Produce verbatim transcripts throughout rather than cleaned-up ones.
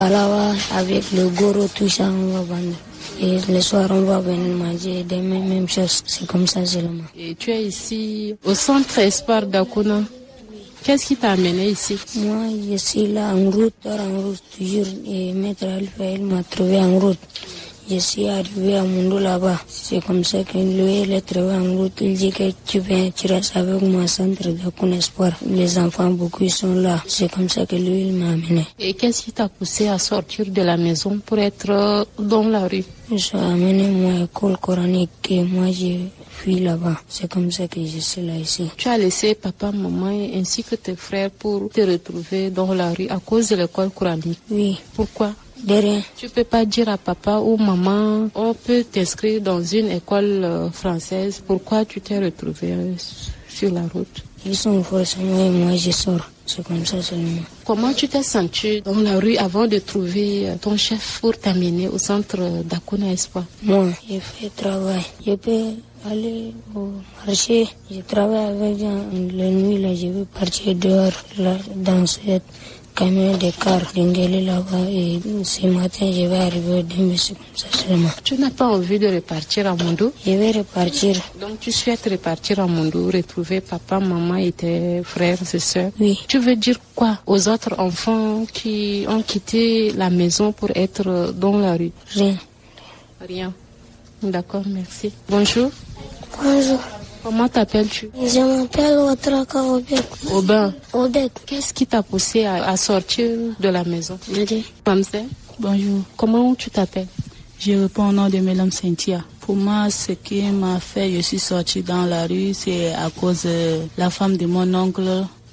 Alawa, avec le goro, tout ça, on va vendre. Et le soir, on va venir manger des mêmes, mêmes choses. C'est comme ça seulement. Et tu es ici au centre Espoir d'Akuna. Qu'est-ce qui t'a amené ici? Moi, je suis là en route, en route toujours. Et Maître Alpha, il m'a trouvé en route. Je suis arrivé à Mundo là-bas. C'est comme ça que lui, il est trouvé en route. Il dit que tu viens, tu restes avec moi au centre d'Akuna Espoir. Les enfants, beaucoup, ils sont là. C'est comme ça que lui, il m'a amené. Et qu'est-ce qui t'a poussé à sortir de la maison pour être dans la rue? Je suis amené moi à l'école coranique et moi, je suis là-bas. C'est comme ça que je suis là ici. Tu as laissé papa, maman ainsi que tes frères pour te retrouver dans la rue à cause de l'école coranique? Oui. Pourquoi? De rien. Tu peux pas dire à papa ou maman, on peut t'inscrire dans une école euh, française. Pourquoi tu t'es retrouvé euh, sur la route? Ils sont forcément et moi je sors. C'est comme ça seulement. Comment tu t'es senti dans la rue avant de trouver euh, ton chef pour t'amener au centre d'Akuna Espoir? Moi, je fais travail. Je peux aller au marché. Je travaille avec les nuits là. Je vais partir dehors là, dans cette camion de car d'Ingeli là-bas et ce matin je vais arriver au demi, c'est comme ça seulement. Tu n'as pas envie de repartir à Mundo? Je vais repartir. Donc tu souhaites repartir à Mundo, retrouver papa, maman et tes frères et sœurs? Oui. Tu veux dire quoi aux autres enfants qui ont quitté la maison pour être dans la rue? Rien. Rien. D'accord, merci. Bonjour. Bonjour. Comment t'appelles-tu? Je m'appelle Ouatraka Obek. Aubin. Obek. Qu'est-ce qui t'a poussé à, à sortir de la maison? Nadi. Mamsé. Bonjour. Comment tu t'appelles? Je réponds au nom de Madame Cynthia. Pour moi, ce qui m'a fait, je suis sortie dans la rue, c'est à cause de la femme de mon oncle.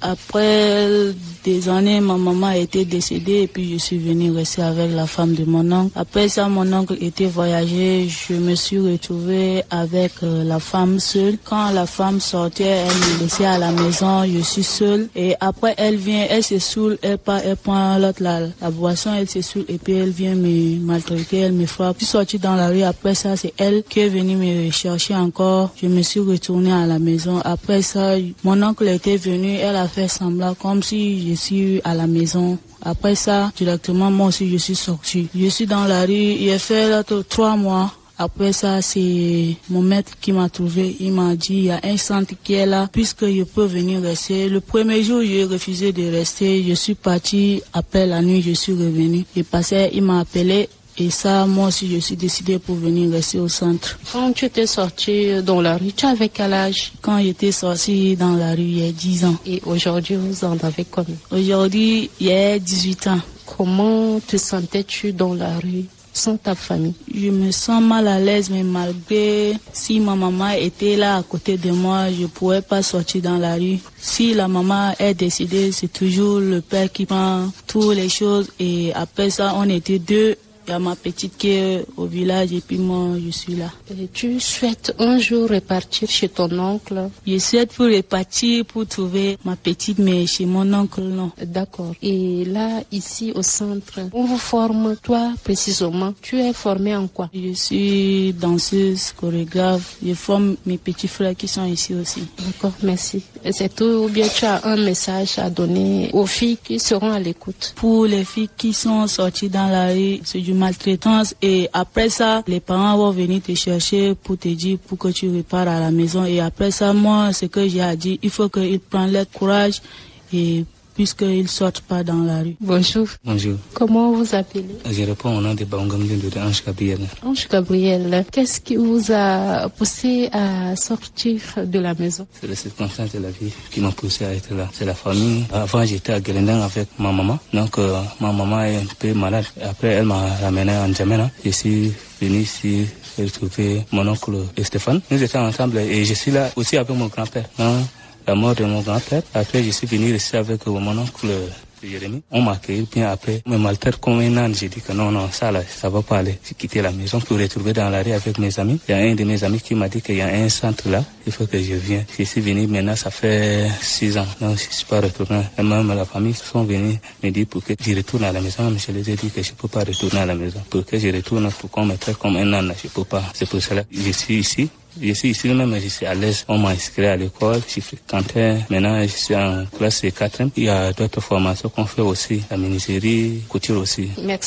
Après des années, ma maman a été décédée et puis je suis venue rester avec la femme de mon oncle. Après ça, mon oncle était voyagé, je me suis retrouvée avec euh, la femme seule. Quand la femme sortait, elle me laissait à la maison, je suis seule. Et après, elle vient, elle se saoule, elle part, elle prend l'autre la, la boisson, elle se saoule et puis elle vient me maltraiter, elle me frappe. Je suis sortie dans la rue, après ça, c'est elle qui est venue me chercher encore. Je me suis retournée à la maison. Après ça, mon oncle était venu, elle a fait semblant comme si je suis à la maison. Après ça, directement, moi aussi, je suis sortie. Je suis dans la rue, j'ai fait là, trois mois. Après ça, c'est mon maître qui m'a trouvé. Il m'a dit, il y a un centre qui est là, puisque je peux venir rester. Le premier jour, j'ai refusé de rester. Je suis partie. Après la nuit, je suis revenue. J'ai passé, il m'a appelé. Et ça, moi aussi, je suis décidée pour venir rester au centre. Quand tu étais sortie dans la rue, tu avais quel âge? Quand j'étais sortie dans la rue, il y a dix ans. Et aujourd'hui, vous en avez combien? Aujourd'hui, il y a dix-huit ans. Comment te sentais-tu dans la rue sans ta famille? Je me sens mal à l'aise, mais malgré si ma maman était là à côté de moi, je ne pourrais pas sortir dans la rue. Si la maman est décédée, c'est toujours le père qui prend toutes les choses. Et après ça, on était deux. Il y a ma petite qui est au village et puis moi, je suis là. Et tu souhaites un jour repartir chez ton oncle? Je souhaite pour repartir, pour trouver ma petite, mais chez mon oncle, non. D'accord. Et là, ici au centre, on vous forme, toi précisément, tu es formée en quoi? Je suis danseuse, chorégraphe. Je forme mes petits frères qui sont ici aussi. D'accord, merci. Et c'est tout, ou bien tu as un message à donner aux filles qui seront à l'écoute? Pour les filles qui sont sorties dans la rue, c'est du maltraitance et après ça, les parents vont venir te chercher pour te dire pour que tu repars à la maison et après ça, moi, ce que j'ai à dire, il faut qu'ils prennent leur courage et puisqu'ils ne sortent pas dans la rue. Bonjour. Bonjour. Comment vous appelez? Je réponds au nom de Bangamdine de Ange Gabriel. Ange Gabriel, qu'est-ce qui vous a poussé à sortir de la maison? C'est les circonstances de la vie qui m'ont poussé à être là. C'est la famille. Avant, j'étais à Guélendan avec ma maman. Donc, euh, ma maman est un peu malade. Après, elle m'a ramené en Djamena. Je suis venu ici retrouver mon oncle Stéphane. Nous étions ensemble et je suis là aussi avec mon grand-père. Non? La mort de mon grand-père. Après, je suis venu ici avec mon oncle Jérémy. On m'a accueilli bien après. Me maltraite comme un âne. J'ai dit que non, non, ça là, ça va pas aller. J'ai quitté la maison pour retrouver dans la rue avec mes amis. Il y a un de mes amis qui m'a dit qu'il y a un centre là. Il faut que je vienne. Je suis venu maintenant, ça fait six ans. Non, je suis pas retourné. Et même la famille sont venus me dire pour que je retourne à la maison. Mais je les ai dit que je peux pas retourner à la maison. Pour que je retourne, pour qu'on me traite comme un âne, je peux pas. C'est pour cela que je suis ici. Je suis ici même, je suis à l'aise. On m'a inscrit à l'école, je fréquentais. Maintenant, je suis en classe quatrième. Il y a d'autres formations qu'on fait aussi, la menuiserie, couture aussi. Merci.